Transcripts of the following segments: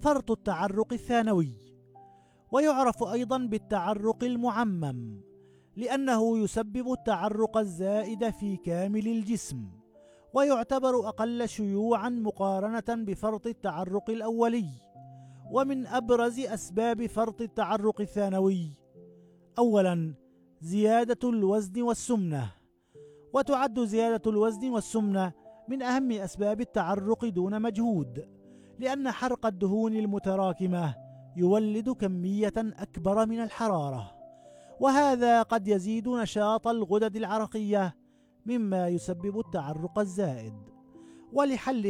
فرط التعرق الثانوي، ويعرف أيضا بالتعرق المعمم، لأنه يسبب التعرق الزائد في كامل الجسم، ويعتبر أقل شيوعا مقارنة بفرط التعرق الأولي. ومن أبرز أسباب فرط التعرق الثانوي: أولا، زيادة الوزن والسمنة. وتعد زيادة الوزن والسمنة من أهم أسباب التعرق دون مجهود، لأن حرق الدهون المتراكمة يولد كمية أكبر من الحرارة، وهذا قد يزيد نشاط الغدد العرقية مما يسبب التعرق الزائد. ولحل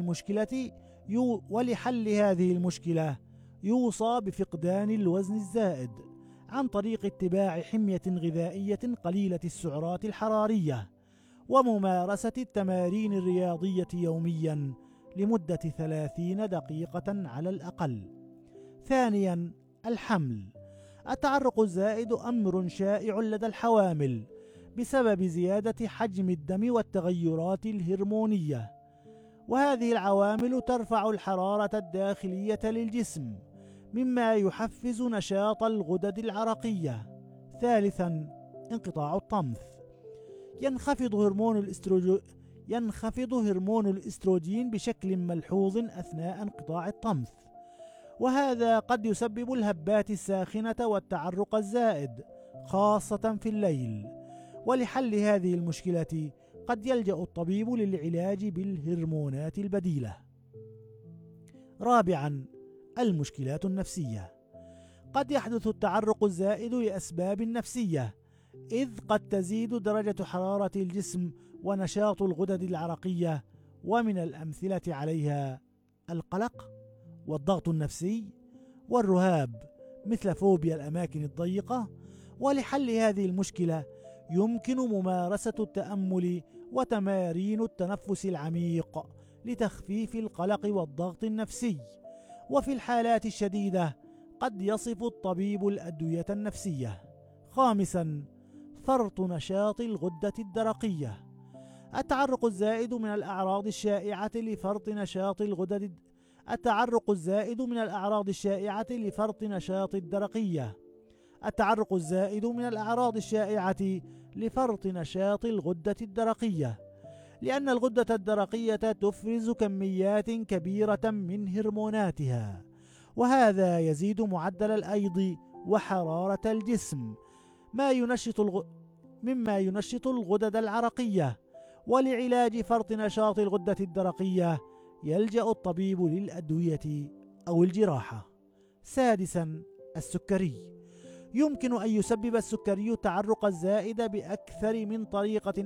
هذه المشكلة يوصى بفقدان الوزن الزائد عن طريق اتباع حمية غذائية قليلة السعرات الحرارية، وممارسة التمارين الرياضية يوميا لمدة 30 دقيقة على الأقل. ثانيا، الحمل. التعرق الزائد أمر شائع لدى الحوامل بسبب زيادة حجم الدم والتغيرات الهرمونية، وهذه العوامل ترفع الحرارة الداخلية للجسم مما يحفز نشاط الغدد العرقية. ثالثا، انقطاع الطمث. ينخفض هرمون الإستروجين بشكل ملحوظ أثناء انقطاع الطمث، وهذا قد يسبب الهبات الساخنة والتعرق الزائد خاصة في الليل. ولحل هذه المشكلة قد يلجأ الطبيب للعلاج بالهرمونات البديلة. رابعا، المشكلات النفسية. قد يحدث التعرق الزائد لأسباب نفسية، إذ قد تزيد درجة حرارة الجسم ونشاط الغدد العرقية، ومن الأمثلة عليها القلق والضغط النفسي والرهاب مثل فوبيا الأماكن الضيقة. ولحل هذه المشكلة يمكن ممارسة التأمل وتمارين التنفس العميق لتخفيف القلق والضغط النفسي. وفي الحالات الشديدة قد يصف الطبيب الأدوية النفسية. خامسا، فرط نشاط الغدة الدرقية. التعرق الزائد من الأعراض الشائعة لفرط نشاط الدرقية. التعرق الزائد من الأعراض الشائعة لفرط نشاط الغدة الدرقية، لأن الغدة الدرقية تفرز كميات كبيرة من هرموناتها، وهذا يزيد معدل الأيض وحرارة الجسم مما ينشط الغدد العرقية. ولعلاج فرط نشاط الغدة الدرقية يلجأ الطبيب للأدوية أو الجراحة. سادسا، السكري. يمكن أن يسبب السكري التعرق الزائد بأكثر من طريقة